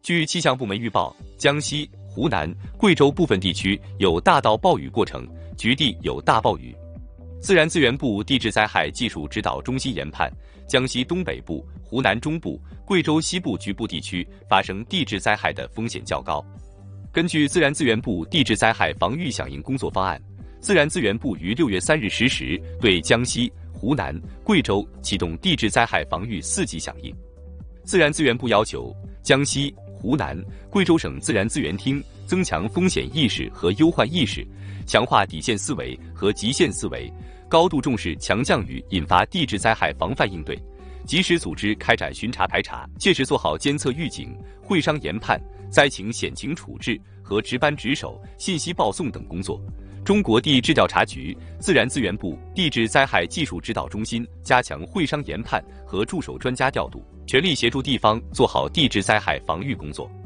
据气象部门预报，江西、湖南、贵州部分地区有大到暴雨过程，局地有大暴雨。自然资源部地质灾害技术指导中心研判，江西东北部、湖南中部、贵州西部局部地区发生地质灾害的风险较高。根据自然资源部地质灾害防御响应工作方案，自然资源部于6月3日10时对江西、湖南、贵州启动地质灾害防御4级响应。自然资源部要求江西、湖南、贵州省自然资源厅增强风险意识和忧患意识，强化底线思维和极限思维，高度重视强降雨引发地质灾害防范应对，及时组织开展巡查排查，切实做好监测预警、会商研判、灾情险情处置和值班值守、信息报送等工作。中国地质调查局、自然资源部地质灾害技术指导中心加强会商研判和驻守专家调度，全力协助地方做好地质灾害防御工作。